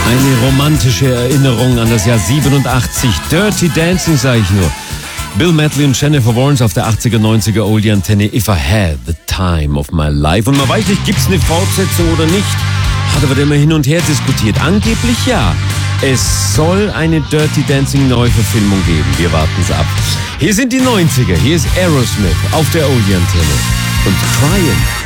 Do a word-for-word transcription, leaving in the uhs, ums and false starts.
Eine romantische Erinnerung an das Jahr siebenundachtzig. Dirty Dancing, sage ich nur. Bill Medley und Jennifer Warnes auf der achtziger, neunziger Oldie-Antenne. If I had the time of my life. Und man weiß nicht, gibt's eine Fortsetzung oder nicht. Hat aber immer hin und her diskutiert. Angeblich ja. Es soll eine Dirty Dancing Neuverfilmung geben. Wir warten's ab. Hier sind die neunziger. Hier ist Aerosmith auf der Oldie-Antenne. Und Crying.